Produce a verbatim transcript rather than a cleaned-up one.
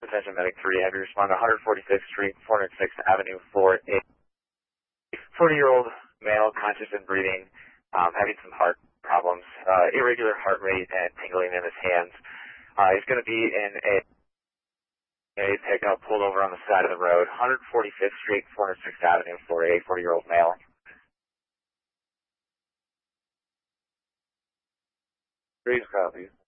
attention medic three, have you responded to one forty-fifth Street, four oh sixth Avenue for a forty-year-old male, conscious and breathing, um, having some heart problems, uh, irregular heart rate and tingling in his hands. Uh, he's going to be in a, a pickup pulled over on the side of the road, one forty-fifth Street, four oh sixth Avenue for a forty-year-old male. Please copy.